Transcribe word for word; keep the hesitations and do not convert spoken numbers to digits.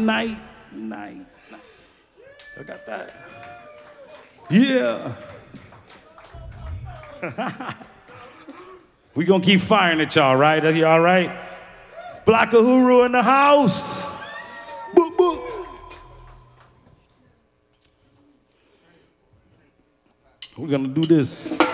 night, night, night. I got that. Yeah. We gonna keep firing at y'all, right? Are you all right? Block Uhuru in the house. Boop, boop. We're gonna do this.